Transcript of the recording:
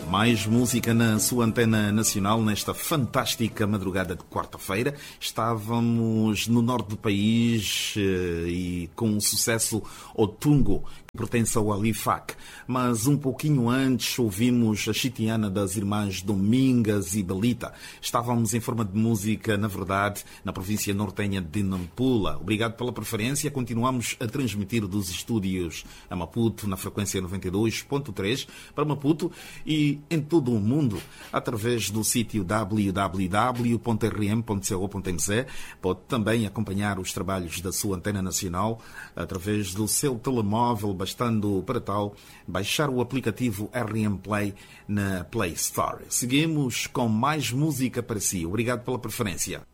Mais música na sua antena nacional nesta fantástica madrugada de quarta-feira. Estávamos no norte do país e com o sucesso Otungo, que pertence ao Alifac. Mas um pouquinho antes ouvimos a chitiana das irmãs Domingas e Belita. Estávamos em forma de música, na verdade, na província nortenha de Nampula. Obrigado pela preferência. Continuamos a transmitir dos estúdios a Maputo na frequência 92.3 para Maputo e em todo o mundo através do sítio www.rm.co.mz. Pode também acompanhar os trabalhos da sua antena nacional através do seu telemóvel, bastando para tal baixar o aplicativo RM Play na Play Store. Seguimos com mais música para si. Obrigado pela preferência.